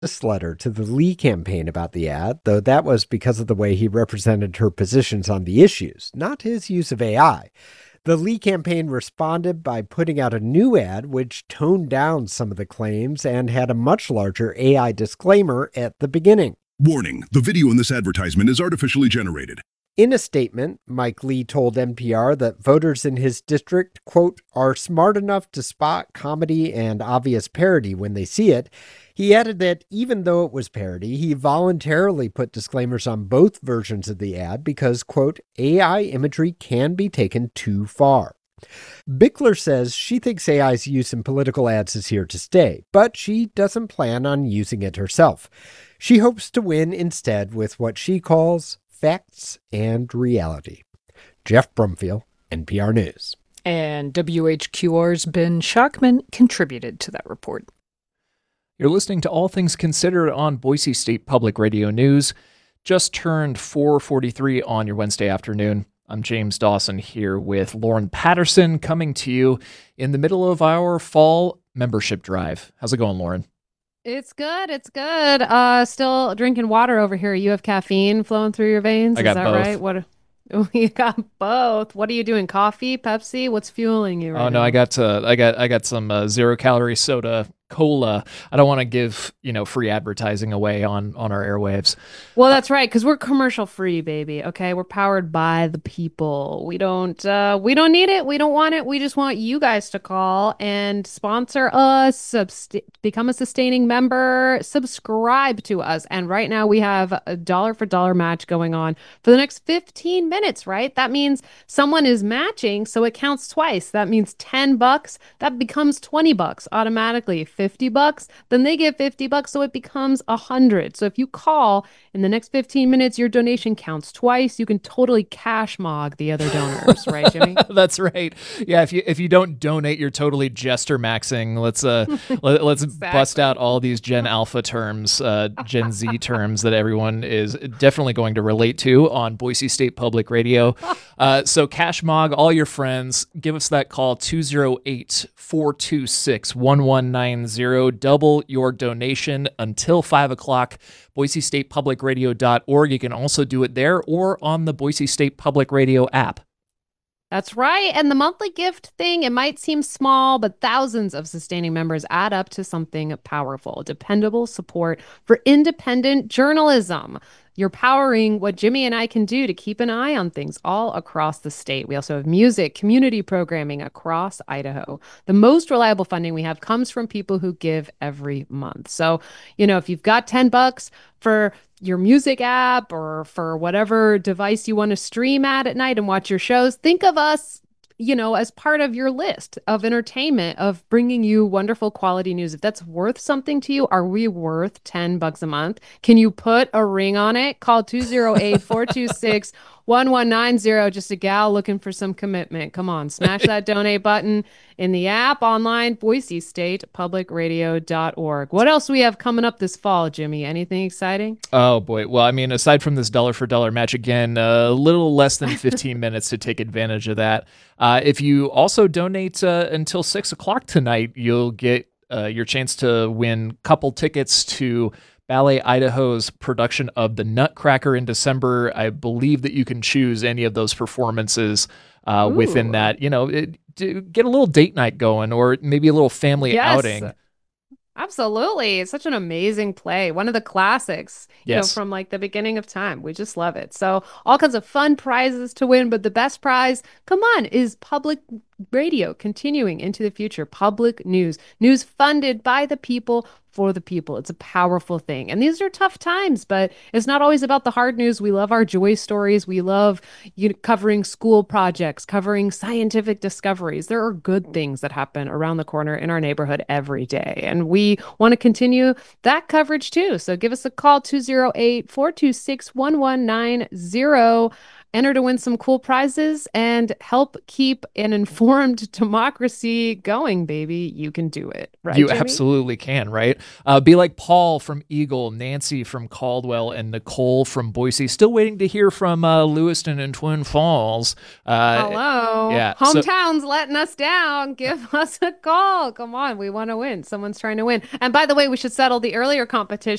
this letter to the Lee campaign about the ad, though that was because of the way he represented her positions on the issues, not his use of AI. The Lee campaign responded by putting out a new ad which toned down some of the claims and had a much larger AI disclaimer at the beginning. Warning, the video in this advertisement is artificially generated. In a statement, Mike Lee told NPR that voters in his district, quote, are smart enough to spot comedy and obvious parody when they see it. He added that even though it was parody, he voluntarily put disclaimers on both versions of the ad because, quote, AI imagery can be taken too far. Bickler says she thinks AI's use in political ads is here to stay, but she doesn't plan on using it herself. She hopes to win instead with what she calls facts and reality. Jeff Brumfield, NPR News. And WHQR's Ben Schachtman contributed to that report. You're listening to All Things Considered on Boise State Public Radio News. Just turned 4:43 on your Wednesday afternoon. I'm James Dawson here with Lauren Patterson coming to you in the middle of our fall membership drive. How's it going, Lauren? It's good. It's good. Still drinking water over here. You have caffeine flowing through your veins. I got Is that both. right? What? You got both. What are you doing? Coffee, Pepsi? What's fueling you right Oh no, now? I got some 0-calorie soda, cola. I don't want to give free advertising away on our airwaves. Well, that's right, because we're commercial free, baby. Okay, we're powered by the people. We don't need it. We don't want it. We just want you guys to call and sponsor us, become a sustaining member, subscribe to us. And right now we have a dollar for dollar match going on for the next 15 minutes, right? That means someone is matching, so it counts twice. That means $10. That becomes $20 automatically. $50, then they give $50, so it becomes $100. So if you call in the next 15 minutes, your donation counts twice. You can totally cash mog the other donors, right, Jimmy? That's right. Yeah, if you don't donate, you're totally jester maxing. Let's Exactly. bust out all these Gen Alpha terms, Gen Z terms that everyone is definitely going to relate to on Boise State Public Radio. So cash mog all your friends. Give us that call 208-426-1190. Double your donation until 5 o'clock. BoiseStatePublicRadio.org. You can also do it there or on the Boise State Public Radio app. That's right. And the monthly gift thing, it might seem small, but thousands of sustaining members add up to something powerful. Dependable support for independent journalism. You're powering what Jimmy and I can do to keep an eye on things all across the state. We also have music, community programming across Idaho. The most reliable funding we have comes from people who give every month. So, if you've got $10 for your music app or for whatever device you want to stream at night and watch your shows, think of us, as part of your list of entertainment, of bringing you wonderful quality news. If that's worth something to you, are we worth $10 a month? Can you put a ring on it? Call 208-426-1190. Just a gal looking for some commitment. Come on, smash that donate button in the app, online, BoiseStatePublicRadio.org. What else do we have coming up this fall, Jimmy? Anything exciting? Oh boy. Well, I mean, aside from this dollar for dollar match again, a little less than 15 minutes to take advantage of that. If you also donate until 6 o'clock tonight, you'll get your chance to win couple tickets to Ballet Idaho's production of The Nutcracker in December. I believe that you can choose any of those performances within that. Get a little date night going, or maybe a little family outing. Absolutely. It's such an amazing play. One of the classics, Yes. from like the beginning of time. We just love it. So all kinds of fun prizes to win, but the best prize, come on, is public radio continuing into the future. Public news funded by the people for the people. It's a powerful thing. And these are tough times, but it's not always about the hard news. We love our joy stories. We love covering school projects, covering scientific discoveries. There are good things that happen around the corner in our neighborhood every day. And we want to continue that coverage too. So give us a call, 208-426-1190. enter to win some cool prizes, and help keep an informed democracy going, baby. You can do it, right, You Jimmy? absolutely can, right? Be like Paul from Eagle, Nancy from Caldwell, and Nicole from Boise. Still waiting to hear from Lewiston and Twin Falls. Hello. yeah, so- Hometown's letting us down. Give us a call. Come on. We want to win. Someone's trying to win. And by the way, we should settle the earlier competition.